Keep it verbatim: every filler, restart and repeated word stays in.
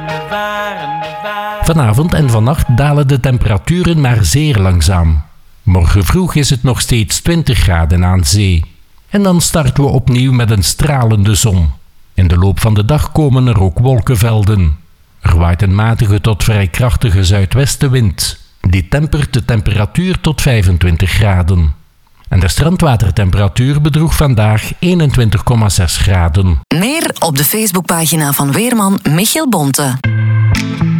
Vanavond en vannacht dalen de temperaturen maar zeer langzaam. Morgen vroeg is het nog steeds twintig graden aan zee. En dan starten we opnieuw met een stralende zon. In de loop van de dag komen er ook wolkenvelden. Er waait een matige tot vrij krachtige zuidwestenwind. Die tempert de temperatuur tot vijfentwintig graden. En de strandwatertemperatuur bedroeg vandaag eenentwintig komma zes graden. Meer op de Facebookpagina van weerman Michiel Bonte.